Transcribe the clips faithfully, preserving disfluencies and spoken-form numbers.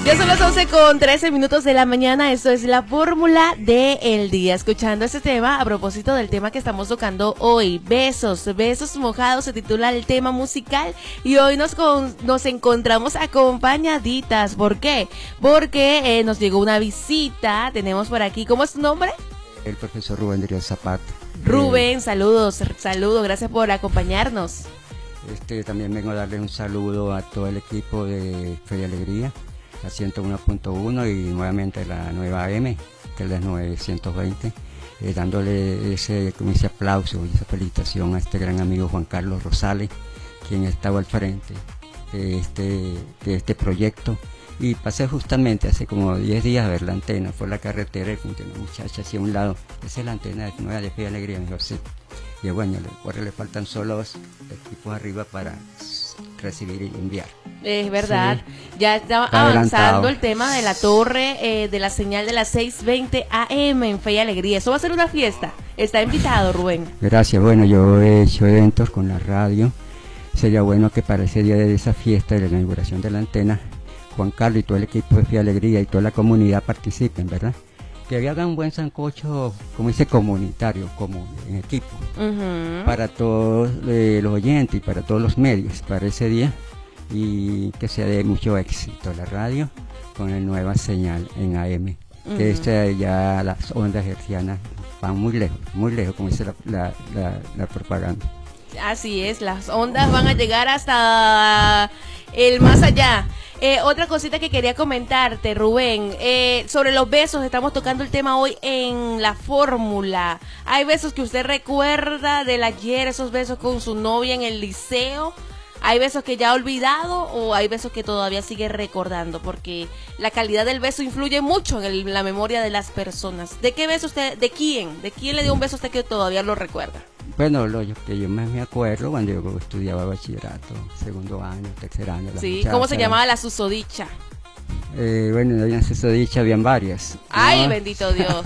Ya son las once con trece minutos de la mañana. Esto es la fórmula del día. Escuchando este tema a propósito del tema que estamos tocando hoy. Besos, besos mojados se titula el tema musical. Y hoy nos, con, nos encontramos acompañaditas. ¿Por qué? Porque eh, nos llegó una visita. Tenemos por aquí, ¿cómo es tu nombre? El profesor Rubén Darío Zapata. Rubén, eh, saludos, saludos. Gracias por acompañarnos. Este, también vengo a darle un saludo a todo el equipo de Fe y Alegría, la ciento uno punto uno y nuevamente la nueva A M, que es la novecientos veinte, eh, dándole ese, ese aplauso y esa felicitación a este gran amigo Juan Carlos Rosales, quien estaba al frente de este, de este proyecto. Y pasé justamente hace como diez días a ver la antena, fue la carretera y junté a una muchacha hacia un lado, esa es la antena nueva de Fe y Alegría, me dijo, sí. Y bueno, ahora le faltan solo los equipos arriba para recibir y enviar. Es verdad, sí. Ya está, está avanzando adelantado el tema de la torre eh, de la señal de las seis veinte A M en Fe y Alegría. Eso va a ser una fiesta. Está invitado, Rubén. Gracias, bueno, yo he hecho eventos con la radio. Sería bueno que para ese día de esa fiesta de la inauguración de la antena, Juan Carlos y todo el equipo de Fe y Alegría y toda la comunidad participen, ¿verdad? Que hagan un buen sancocho, como dice, comunitario, como en equipo, uh-huh. para todos eh, los oyentes y para todos los medios, para ese día, y que sea de mucho éxito la radio con la nueva señal en A M, uh-huh. que este, ya las ondas hertzianas van muy lejos, muy lejos, como dice la, la, la, la propaganda. Así es, las ondas van a llegar hasta el más allá. Eh, otra cosita que quería comentarte, Rubén, eh, sobre los besos, estamos tocando el tema hoy en la fórmula. ¿Hay besos que usted recuerda del ayer, esos besos con su novia en el liceo? ¿Hay besos que ya ha olvidado o hay besos que todavía sigue recordando? Porque la calidad del beso influye mucho en el, la memoria de las personas. ¿De qué beso usted, de quién? ¿De quién le dio un beso a usted que todavía lo recuerda? Bueno, lo que yo más me acuerdo cuando yo estudiaba bachillerato, segundo año, tercer año. Sí, muchachas. ¿Cómo se llamaba la susodicha? Eh, bueno, había susodicha, habían varias. ¡Ay, ¿no? Bendito Dios!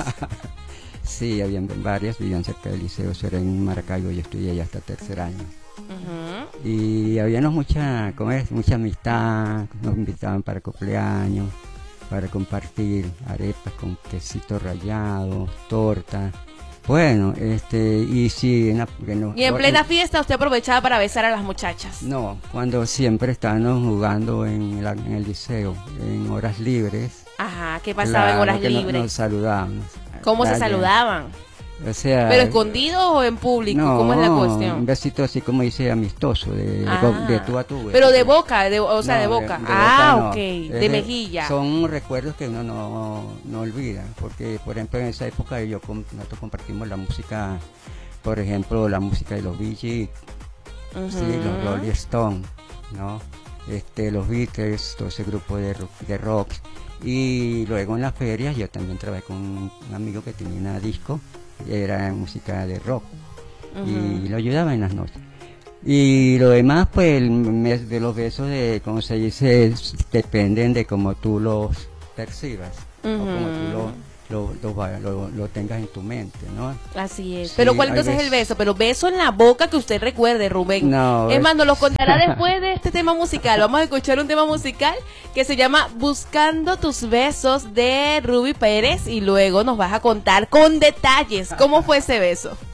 Sí, habían varias, vivían cerca del liceo, eso era en Maracaibo, yo estudié ya hasta tercer año. Uh-huh. Y habíamos mucha, ¿cómo es? Mucha amistad, nos invitaban para cumpleaños, para compartir arepas con quesito rallado, torta. Bueno, este, y sí, en la, no, ¿y en plena fiesta usted aprovechaba para besar a las muchachas? No, cuando siempre estábamos jugando en, la, en el liceo, en horas libres. Ajá, ¿qué pasaba la, en horas libres? Nos, nos saludábamos. ¿Cómo se saludaban? O sea, ¿pero escondidos o en público? No, ¿cómo es la cuestión? Un besito así como dice amistoso, de, ah, de, de tú a tú. Pero de boca, de, o sea, no, de boca. De, de ah, boca, no. Ok, de, de mejilla. Son recuerdos que uno no, no olvida, porque por ejemplo en esa época yo, nosotros compartimos la música, por ejemplo la música de los Bee Gees, uh-huh. sí, los Rolling Stones, ¿no? Este, los Beatles, todo ese grupo de rock, de rock. Y luego en las ferias yo también trabajé con un amigo que tenía una disco, era música de rock, uh-huh. y lo ayudaba en las noches. Y lo demás, pues, el mes de los besos, de como se dice, dependen de cómo tú los percibas, uh-huh. o como tú lo, lo, lo, lo, lo tengas en tu mente, ¿no? Así es. Sí, pero ¿cuál entonces es el beso? Pero beso en la boca que usted recuerde, Rubén. No. Es más, nos lo contará después de este tema musical. Vamos a escuchar un tema musical que se llama Buscando tus besos de Ruby Pérez y luego nos vas a contar con detalles cómo fue ese beso.